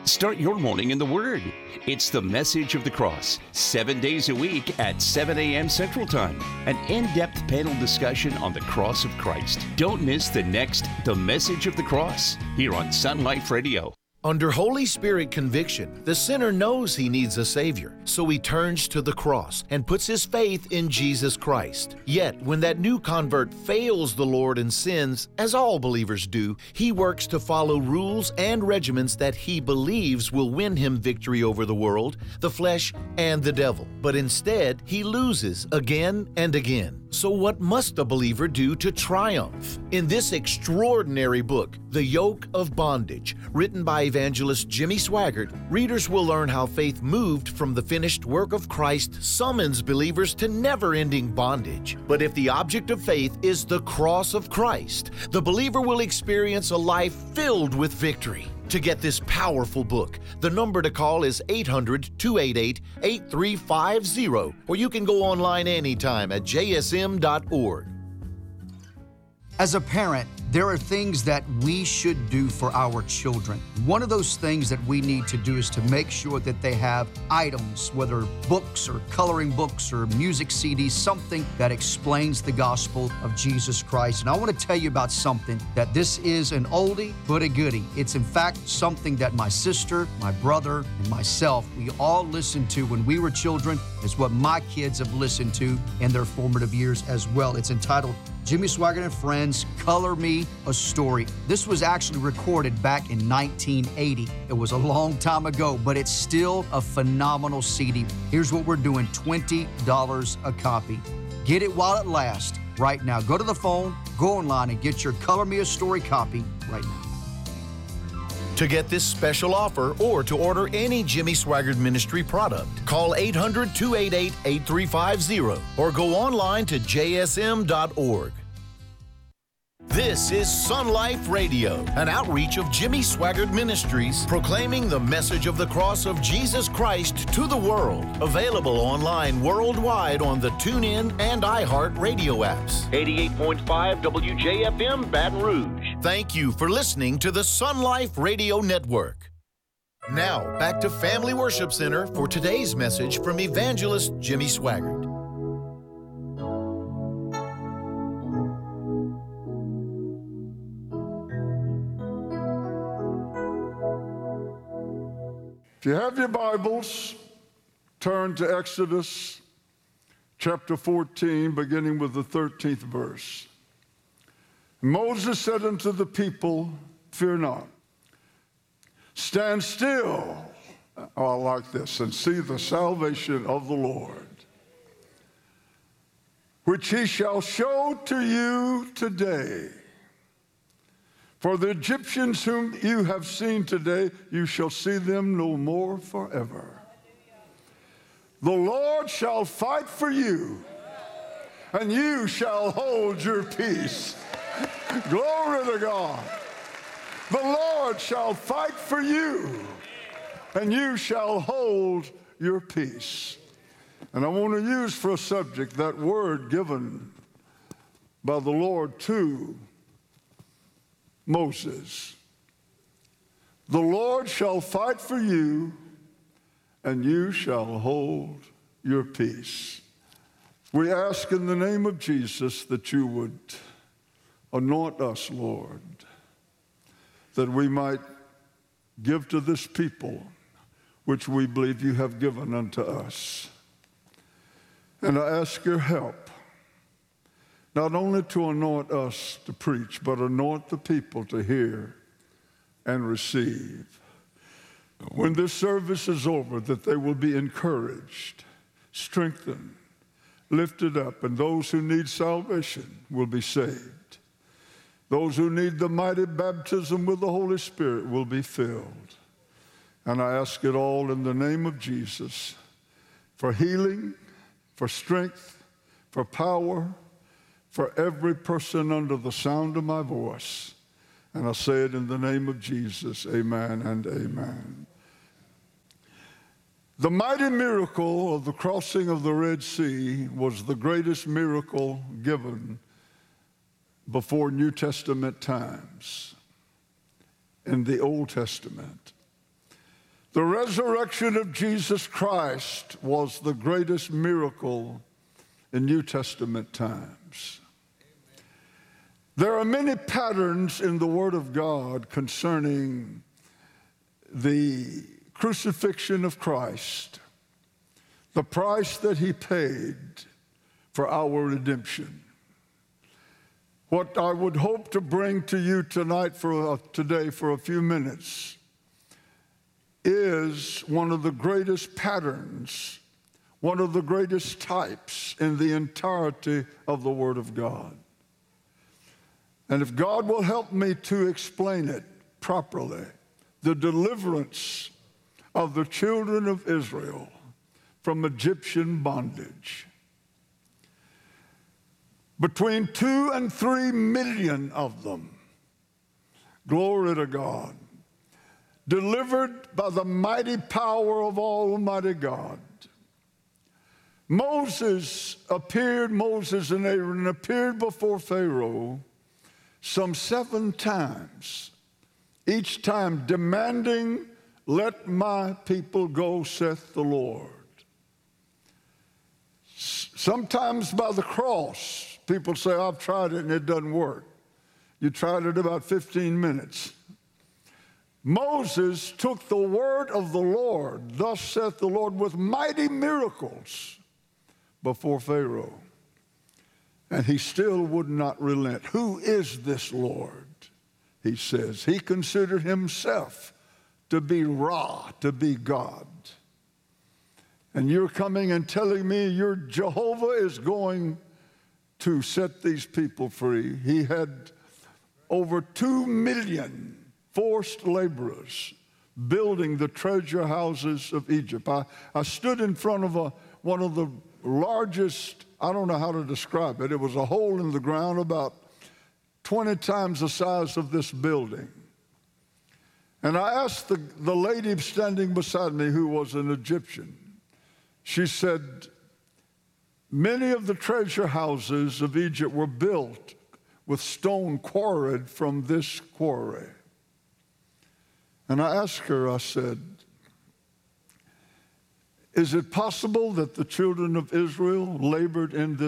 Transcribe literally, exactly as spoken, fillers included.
Start your morning in the Word. It's the Message of the Cross, seven days a week at seven a.m. Central Time. An in-depth panel discussion on the cross of Christ. Don't miss the next The Message of the Cross here on Sun Life Radio. Under Holy Spirit conviction, the sinner knows he needs a Savior, so he turns to the cross and puts his faith in Jesus Christ. Yet, when that new convert fails the Lord and sins, as all believers do, he works to follow rules and regiments that he believes will win him victory over the world, the flesh, and the devil. But instead, he loses again and again. So what must a believer do to triumph? In this extraordinary book, The Yoke of Bondage, written by evangelist Jimmy Swaggart, readers will learn how faith moved from the finished work of Christ summons believers to never-ending bondage. But if the object of faith is the cross of Christ, the believer will experience a life filled with victory. To get this powerful book, the number to call is eight hundred, two eight eight, eight three five zero, or you can go online anytime at j s m dot org. As a parent, there are things that we should do for our children. One of those things that we need to do is to make sure that they have items, whether books or coloring books or music C Ds, something that explains the gospel of Jesus Christ. And I want to tell you about something that this is an oldie but a goodie. It's in fact something that my sister, my brother, and myself, we all listened to when we were children. It's what my kids have listened to in their formative years as well. It's entitled Jimmy Swaggart and Friends, Color Me a Story. This was actually recorded back in nineteen eighty. It was a long time ago, but it's still a phenomenal C D. Here's what we're doing, twenty dollars a copy. Get it while it lasts right now. Go to the phone, go online, and get your Color Me a Story copy right now. To get this special offer or to order any Jimmy Swaggart Ministry product, call eight hundred, two eight eight, eight three five zero or go online to j s m dot org. This is Sun Life Radio, an outreach of Jimmy Swaggart Ministries, proclaiming the message of the cross of Jesus Christ to the world. Available online worldwide on the TuneIn and iHeart radio apps. eighty-eight point five W J F M Baton Rouge. Thank you for listening to the Sun Life Radio Network. Now, back to Family Worship Center for today's message from evangelist Jimmy Swaggart. If you have your Bibles, turn to Exodus chapter fourteen, beginning with the thirteenth verse. Moses said unto the people, fear not. Stand still, oh, I like this, and see the salvation of the Lord, which he shall show to you today. For the Egyptians whom you have seen today, you shall see them no more forever. The Lord shall fight for you, and you shall hold your peace. Glory to God. The Lord shall fight for you, and you shall hold your peace. And I want to use for a subject that word given by the Lord to Moses. The Lord shall fight for you, and you shall hold your peace. We ask in the name of Jesus that you would anoint us, Lord, that we might give to this people which we believe you have given unto us. And I ask your help, not only to anoint us to preach, but anoint the people to hear and receive. When this service is over, that they will be encouraged, strengthened, lifted up, and those who need salvation will be saved. Those who need the mighty baptism with the Holy Spirit will be filled. And I ask it all in the name of Jesus, for healing, for strength, for power, for every person under the sound of my voice. And I say it in the name of Jesus, amen and amen. The mighty miracle of the crossing of the Red Sea was the greatest miracle given before New Testament times in the Old Testament. The resurrection of Jesus Christ was the greatest miracle in New Testament times. There are many patterns in the Word of God concerning the crucifixion of Christ, the price that he paid for our redemption. What I would hope to bring to you tonight for uh, today for a few minutes is one of the greatest patterns, one of the greatest types in the entirety of the Word of God. And if God will help me to explain it properly, the deliverance of the children of Israel from Egyptian bondage. Between two and three million of them, glory to God, delivered by the mighty power of Almighty God. Moses appeared, Moses and Aaron appeared before Pharaoh some seven times, each time demanding, "Let my people go, saith the Lord." Sometimes by the cross. People say, "I've tried it and it doesn't work." You tried it about fifteen minutes. Moses took the word of the Lord, "Thus saith the Lord," with mighty miracles before Pharaoh. And he still would not relent. "Who is this Lord?" he says. He considered himself to be Ra, to be God. And you're coming and telling me your Jehovah is going to set these people free. He had over two million forced laborers building the treasure houses of Egypt. I, I stood in front of a, one of the largest, I don't know how to describe it. It was a hole in the ground about twenty times the size of this building. And I asked the, the lady standing beside me, who was an Egyptian. She said, many of the treasure houses of Egypt were built with stone quarried from this quarry. And I asked her, I said, is it possible that the children of Israel labored in this